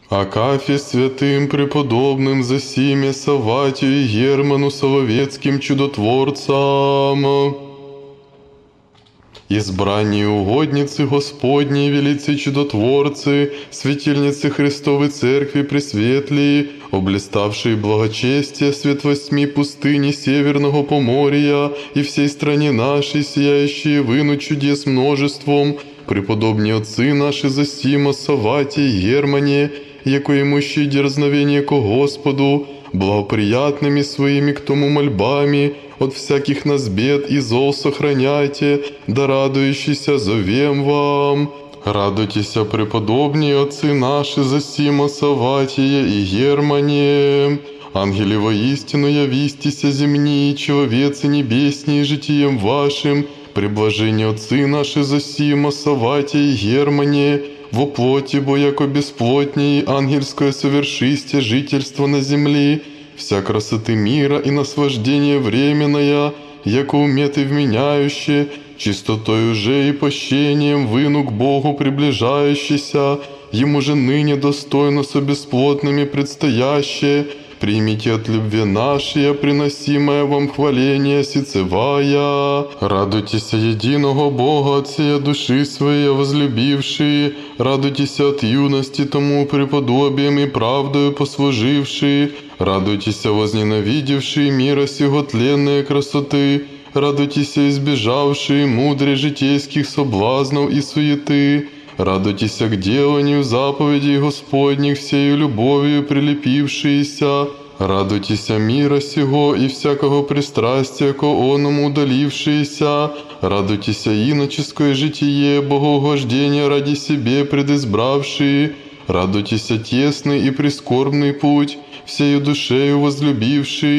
Акафе святым преподобным за симя Савватию и Герману Соловецким чудотворцам. Избранні угодницы Господней, велицы чудотворцы, светильницы Христовой Церкви Пресветлии, облиставшие благочестие свет 8 пустыни Северного Поморья и всей стране нашей, сияющие выну чудес множеством, преподобні отцы наши Зосима, Савватий, Германе, яко имущие дерзновение ко Господу, благоприятными своими к тому мольбами, от всяких нас бед и зол сохраняйте, да радующийся зовем вам. Радуйтеся, преподобные отцы наши Зосима, Савватия и Германе. Ангели воистину явистися земни, человецы небесней житием вашим, преблажение отцы наши Зосима, Савватия и Германе, во плоти, бо яко бесплотней ангельское совершисте жительство на земли, вся красоты мира и наслаждение временное, яко уметы вменяющие, чистотой уже и пощением выну к Богу приближающийся, Ему же ныне достойно со бесплотными предстоящее, примите от любви нашей, приносимое вам хваление сицевая. Радуйтесь единого Бога от сия души своей возлюбившие, радуйтесь от юности тому преподобием и правдою послужившие, радуйтесь возненавидевшие мира сего тленные красоты, радуйтесь избежавшие мудрых житейских соблазнов и суеты, радуйтесь к деланию заповедей Господних всею любовью прилепившиеся, радуйтесь мира сего и всякого пристрастия ко оному удалившиеся, радуйтесь иноческое житие, богоугождение ради себе предизбравшие, радуйтесь тесный и прискорбный путь, всею душею возлюбившие,